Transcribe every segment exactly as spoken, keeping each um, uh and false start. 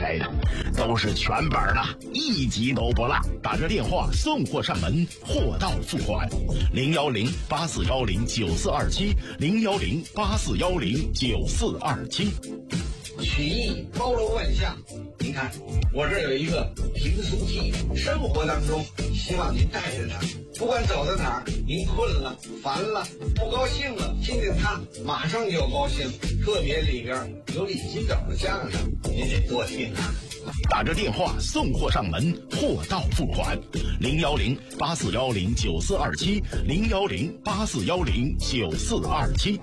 谁的，都是全本的，一集都不落。打着电话送货上门，货到付款。零幺零八四幺零九四二七，零幺零八四幺零九四二七。 曲艺包罗万象，您看我这有一个评书机，生活当中希望您带着它，不管走到哪儿，您困了、烦了、不高兴了，听听它，马上就高兴。特别里边有李金斗的相声，您得多听啊。 打着电话送货上门，货到付款。零幺零八四幺零九四二七，零幺零八四幺零九四二七。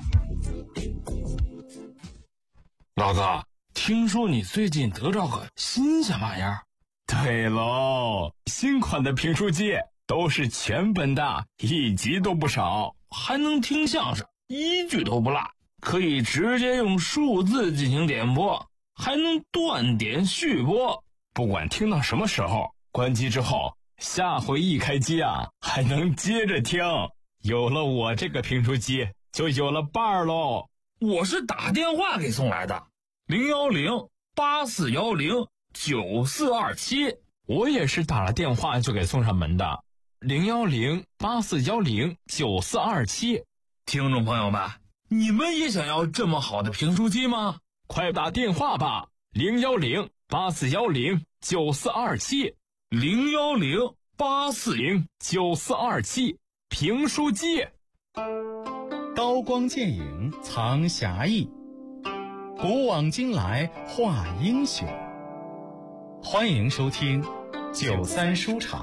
老哥，听说你最近得着个新鲜玩意儿？ 对喽，新款的评书机都是全本的，一集都不少， 还能听相声，一句都不落，可以直接用数字进行点播，还能断点续播， 不管听到什么时候，关机之后下回一开机啊，还能接着听。有了我这个评书机，就有了伴儿喽。 我是打电话给送来的，零幺零八四幺零九四二七。 我也是打了电话就给送上门的，零幺零八四幺零九四二七。 听众朋友们，你们也想要这么好的评书机吗？ 快打电话吧，零幺零八四幺零九四二七， 零幺零八四零九四二七，评书机。 刀光剑影藏侠义，古往今来画英雄。欢迎收听九三书场。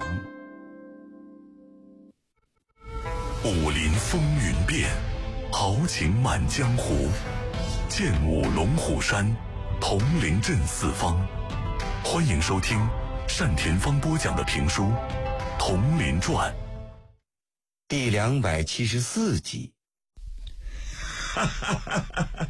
武林风云变，豪情满江湖。剑舞龙虎山，铜陵镇四方。欢迎收听单田芳播讲的评书《铜陵传》 第两百七十四集。 哈哈哈哈哈！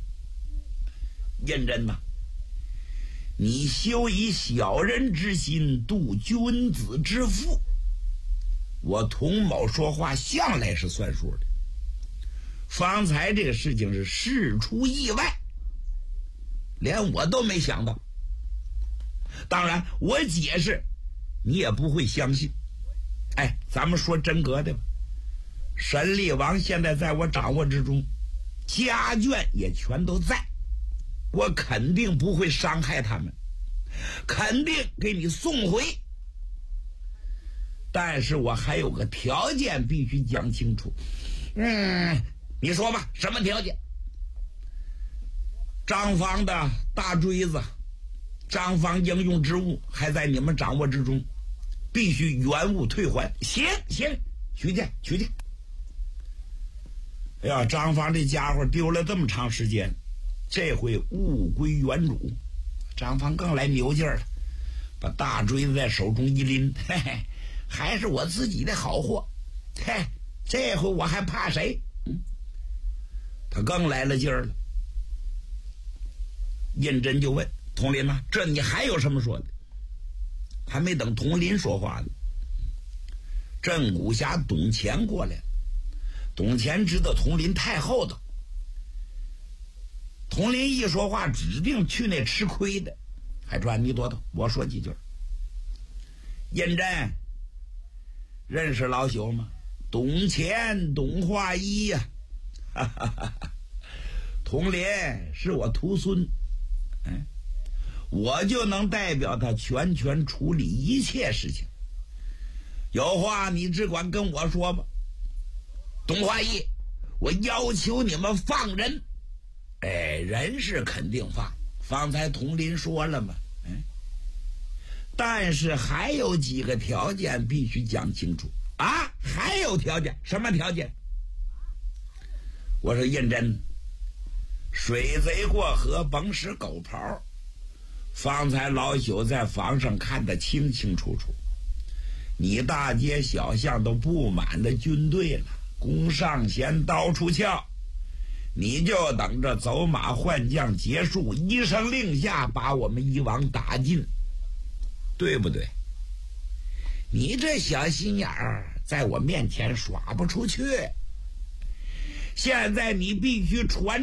认真呐，你休以小人之心度君子之腹。我童某说话向来是算数的，方才这个事情是事出意外，连我都没想到。当然我解释你也不会相信。哎，咱们说真格的吧，神力王现在在我掌握之中，家眷也全都在，我肯定不会伤害他们，肯定给你送回。但是我还有个条件必须讲清楚。嗯，你说吧，什么条件？张方的大锥子，张方应用之物还在你们掌握之中，必须原物退还。行行，取去取去。哎呀，张方这家伙丢了这么长时间，这回物归原主。张方更来牛劲儿了，把大锥子在手中一拎，嘿嘿，还是我自己的好货，嘿，这回我还怕谁？嗯，他更来了劲儿了。胤禛就问佟林呐，这你还有什么说的？还没等佟林说话呢，镇古侠董乾过来了。董乾知道佟林太厚道，佟林一说话指定去那吃亏的，还传你多多，我说几句。胤禛认识老朽吗？董乾，董化一呀、啊，哈哈哈！佟林是我徒孙，嗯，我就能代表他全权处理一切事情。有话你只管跟我说吧。董化一，我要求你们放人。哎，人是肯定放，方才佟林说了嘛，嗯，但是还有几个条件必须讲清楚啊！还有条件？什么条件？我说胤禛，水贼过河甭使狗刨，方才老朽在房上看得清清楚楚，你大街小巷都布满了军队了，弓上弦刀出鞘，你就等着走马换将结束，一声令下把我们一网打尽，对不对？你这小心眼儿在我面前耍不出去，现在你必须传